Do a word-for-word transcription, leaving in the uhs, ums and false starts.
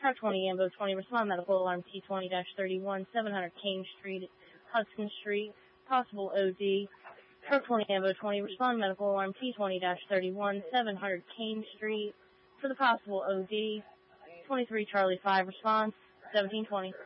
Truck twenty, Ambo twenty, respond medical alarm T twenty thirty-one, seven hundred Kane Street, Hudson Street, possible O D. Truck twenty, Ambo twenty, respond medical alarm T twenty thirty-one, seven hundred Kane Street for the possible O D. twenty-three Charlie five, response seventeen twenty.